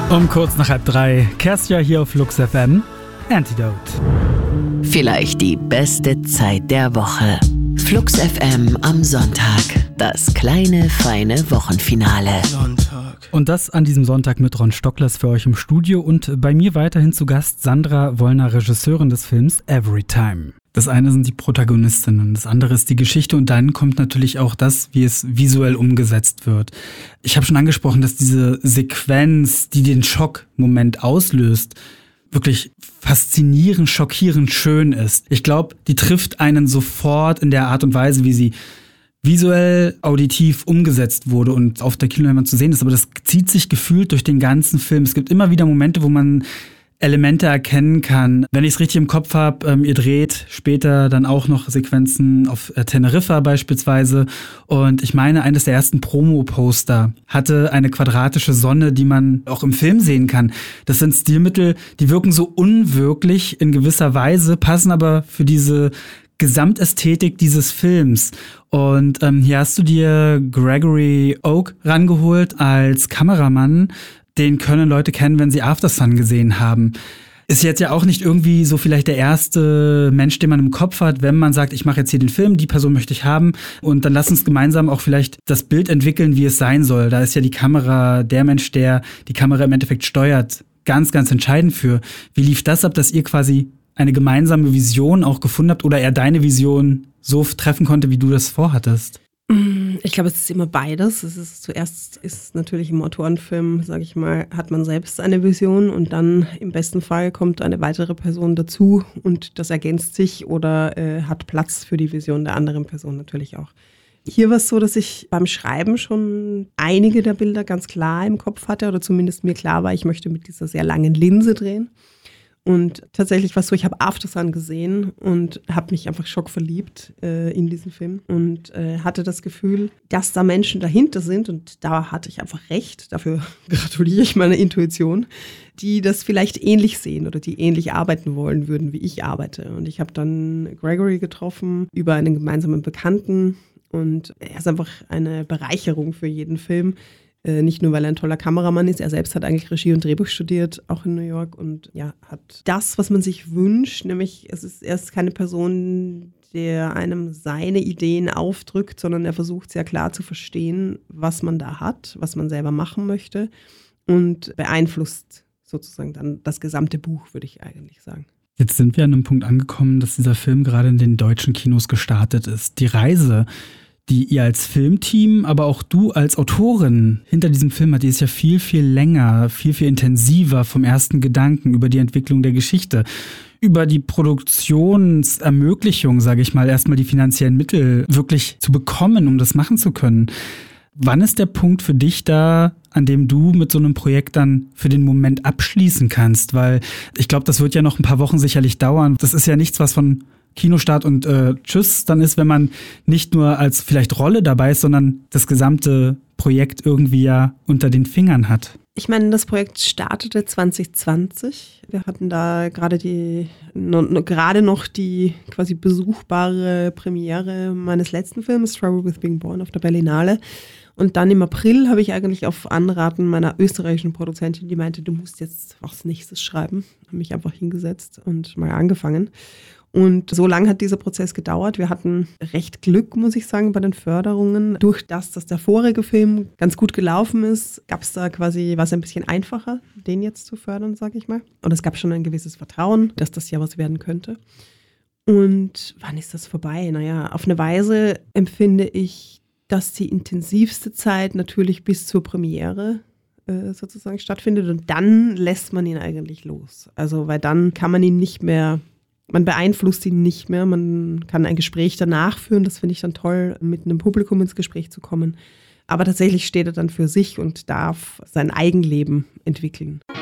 Um kurz nach 2:30, Kerstia hier auf Flux FM, Antidote. Vielleicht die beste Zeit der Woche. Flux FM am Sonntag. Das kleine, feine Wochenfinale. Und das an diesem Sonntag mit Ron Stocklers für euch im Studio und bei mir weiterhin zu Gast Sandra Wollner, Regisseurin des Films Everytime. Das eine sind die Protagonistinnen, das andere ist die Geschichte und dann kommt natürlich auch das, wie es visuell umgesetzt wird. Ich habe schon angesprochen, dass diese Sequenz, die den Schockmoment auslöst, wirklich faszinierend, schockierend schön ist. Ich glaube, die trifft einen sofort in der Art und Weise, wie sie visuell, auditiv umgesetzt wurde und auf der Kinoleinwand zu sehen ist. Aber das zieht sich gefühlt durch den ganzen Film. Es gibt immer wieder Momente, wo man Elemente erkennen kann. Wenn ich es richtig im Kopf habe, ihr dreht später dann auch noch Sequenzen auf Teneriffa beispielsweise. Und ich meine, eines der ersten Promo-Poster hatte eine quadratische Sonne, die man auch im Film sehen kann. Das sind Stilmittel, die wirken so unwirklich in gewisser Weise, passen aber für diese Gesamtästhetik dieses Films. Und hier hast du dir Gregory Oak rangeholt als Kameramann. Den können Leute kennen, wenn sie Aftersun gesehen haben. Ist jetzt ja auch nicht irgendwie so vielleicht der erste Mensch, den man im Kopf hat, wenn man sagt, ich mache jetzt hier den Film, die Person möchte ich haben und dann lass uns gemeinsam auch vielleicht das Bild entwickeln, wie es sein soll. Da ist ja die Kamera, der Mensch, der die Kamera im Endeffekt steuert, ganz, ganz entscheidend für. Wie lief das ab, dass ihr quasi eine gemeinsame Vision auch gefunden habt oder er deine Vision so treffen konnte, wie du das vorhattest? Ich glaube, es ist immer beides. Zuerst ist natürlich im Autorenfilm, sage ich mal, hat man selbst eine Vision und dann im besten Fall kommt eine weitere Person dazu und das ergänzt sich oder hat Platz für die Vision der anderen Person natürlich auch. Hier war es so, dass ich beim Schreiben schon einige der Bilder ganz klar im Kopf hatte oder zumindest mir klar war, ich möchte mit dieser sehr langen Linse drehen. Und tatsächlich war es so, ich habe Aftersun gesehen und habe mich einfach schockverliebt in diesen Film und hatte das Gefühl, dass da Menschen dahinter sind und da hatte ich einfach recht, dafür gratuliere ich meiner Intuition, die das vielleicht ähnlich sehen oder die ähnlich arbeiten wollen würden, wie ich arbeite. Und ich habe dann Gregory getroffen über einen gemeinsamen Bekannten und er ist einfach eine Bereicherung für jeden Film. Nicht nur, weil er ein toller Kameramann ist, er selbst hat eigentlich Regie und Drehbuch studiert, auch in New York und ja, hat das, was man sich wünscht, nämlich er ist keine Person, der einem seine Ideen aufdrückt, sondern er versucht sehr klar zu verstehen, was man da hat, was man selber machen möchte und beeinflusst sozusagen dann das gesamte Buch, würde ich eigentlich sagen. Jetzt sind wir an einem Punkt angekommen, dass dieser Film gerade in den deutschen Kinos gestartet ist. Die Reise, die ihr als Filmteam, aber auch du als Autorin hinter diesem Film hat, die ist ja viel, viel länger, viel, viel intensiver vom ersten Gedanken über die Entwicklung der Geschichte, über die Produktionsermöglichung, sage ich mal, erstmal die finanziellen Mittel wirklich zu bekommen, um das machen zu können. Wann ist der Punkt für dich da, an dem du mit so einem Projekt dann für den Moment abschließen kannst? Weil ich glaube, das wird ja noch ein paar Wochen sicherlich dauern. Das ist ja nichts, was von Kinostart und Tschüss dann ist, wenn man nicht nur als vielleicht Rolle dabei ist, sondern das gesamte Projekt irgendwie ja unter den Fingern hat. Ich meine, das Projekt startete 2020. Wir hatten da gerade noch die quasi besuchbare Premiere meines letzten Films, Trouble with Being Born, auf der Berlinale. Und dann im April habe ich eigentlich auf Anraten meiner österreichischen Produzentin, die meinte, du musst jetzt was Nächstes schreiben, habe mich einfach hingesetzt und mal angefangen. Und so lange hat dieser Prozess gedauert. Wir hatten recht Glück, muss ich sagen, bei den Förderungen. Durch das, dass der vorige Film ganz gut gelaufen ist, war es ein bisschen einfacher, den jetzt zu fördern, sage ich mal. Und es gab schon ein gewisses Vertrauen, dass das ja was werden könnte. Und wann ist das vorbei? Naja, auf eine Weise empfinde ich, dass die intensivste Zeit natürlich bis zur Premiere sozusagen stattfindet. Und dann lässt man ihn eigentlich los. Also, weil dann kann man ihn nicht mehr... Man beeinflusst ihn nicht mehr, man kann ein Gespräch danach führen, das finde ich dann toll, mit einem Publikum ins Gespräch zu kommen. Aber tatsächlich steht er dann für sich und darf sein Eigenleben entwickeln.